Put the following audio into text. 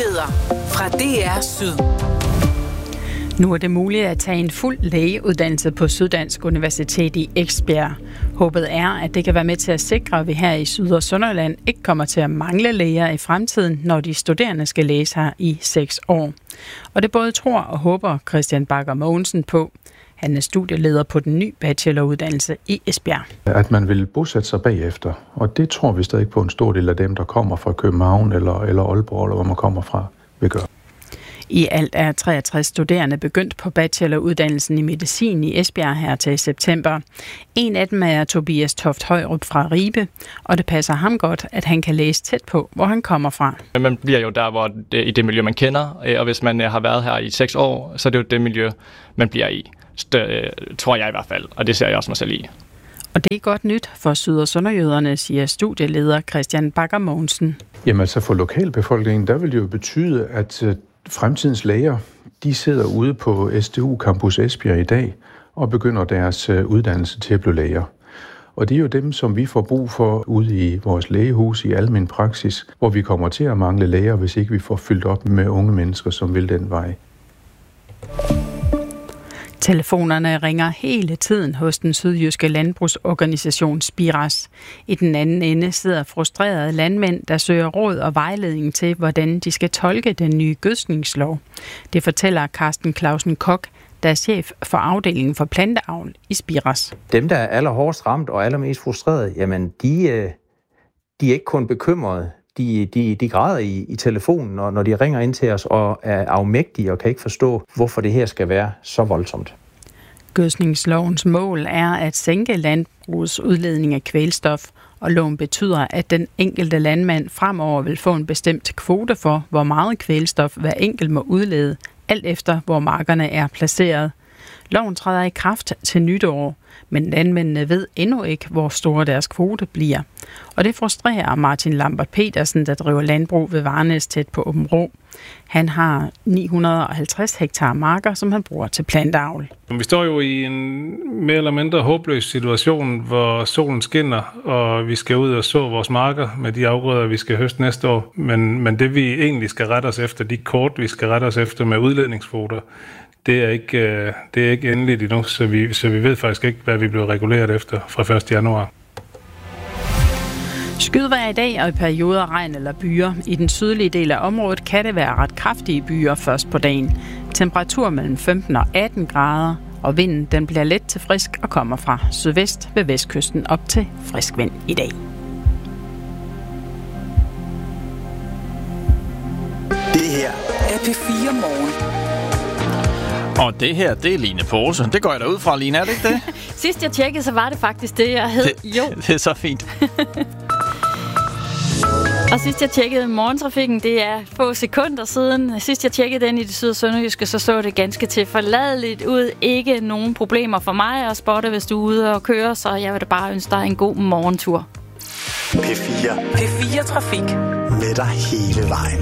Nyheder fra DR Syd. Nu er det muligt at tage en fuld lægeuddannelse på Syddansk Universitet i Esbjerg. Håbet er, at det kan være med til at sikre, at vi her i Syd- og Sønderjylland ikke kommer til at mangle læger i fremtiden, når de studerende skal læse her i 6 år. Og det både tror og håber Christian Bakker Mogensen på. Han er studieleder på den nye bacheloruddannelse i Esbjerg. At man vil bosætte sig bagefter, og det tror vi stadig på en stor del af dem, der kommer fra København eller Aalborg, eller hvor man kommer fra, vil gøre. I alt er 63 studerende begyndt på bacheloruddannelsen i medicin i Esbjerg her til september. En af dem er Tobias Toft Højrup fra Ribe, og det passer ham godt, at han kan læse tæt på, hvor han kommer fra. Man bliver jo der, hvor i det miljø, man kender, og hvis man har været her i 6 år, så er det jo det miljø, man bliver i. Tror jeg i hvert fald, og det ser jeg også mig selv i. Og det er godt nyt for Syd- og Sønderjyderne, siger studieleder Christian Bakker Mogensen. Jamen altså for lokalbefolkningen, der vil det jo betyde, at fremtidens læger, de sidder ude på SDU Campus Esbjerg i dag og begynder deres uddannelse til at blive læger. Og det er jo dem, som vi får brug for ude i vores lægehus i almen praksis, hvor vi kommer til at mangle læger, hvis ikke vi får fyldt op med unge mennesker, som vil den vej. Telefonerne ringer hele tiden hos den sydjyske landbrugsorganisation Spiras. I den anden ende sidder frustrerede landmænd, der søger råd og vejledning til, hvordan de skal tolke den nye gødskningslov. Det fortæller Carsten Clausen Koch, der er chef for afdelingen for planteavl i Spiras. Dem, der er allerhårdest ramt og allermest frustrerede, jamen de er ikke kun bekymrede. De græder i telefonen, når de ringer ind til os og er afmægtige og kan ikke forstå, hvorfor det her skal være så voldsomt. Gødskningslovens mål er at sænke landbrugets udledning af kvælstof, og loven betyder, at den enkelte landmand fremover vil få en bestemt kvote for, hvor meget kvælstof hver enkelt må udlede, alt efter hvor markerne er placeret. Loven træder i kraft til nytår, men landmændene ved endnu ikke, hvor store deres kvote bliver. Og det frustrerer Martin Lambert Petersen, der driver landbrug ved Varnæs tæt på Aabenraa. Han har 950 hektar marker, som han bruger til planteavl. Vi står jo i en mere eller mindre håbløs situation, hvor solen skinner, og vi skal ud og så vores marker med de afgrøder, vi skal høste næste år. Men det vi egentlig skal rette os efter, de kort, vi skal rette os efter med udledningskvoter, det er ikke endeligt endnu, så vi ved faktisk ikke, hvad vi bliver reguleret efter fra 1. januar. Skydvejr i dag og i perioder regn eller byer. I den sydlige del af området kan det være ret kraftige byer først på dagen. Temperatur mellem 15 og 18 grader, og vinden den bliver let til frisk og kommer fra sydvest ved vestkysten op til frisk vind i dag. Det her er P4 Morgen. Og det her, det er Line Poulsen. Det går jeg da ud fra, Line, er det ikke det? Sidst jeg tjekkede, så var det faktisk det, jeg hed. Jo. Det er så fint. Og sidst jeg tjekkede morgentrafikken, det er få sekunder siden. Sidst jeg tjekkede den i det syd- og sønderjyske, så det ganske tilforladeligt ud. Ikke nogen problemer for mig at spotte, hvis du er ude og køre, så jeg vil da bare ønske dig en god morgentur. P4 Trafik. Med dig hele vejen.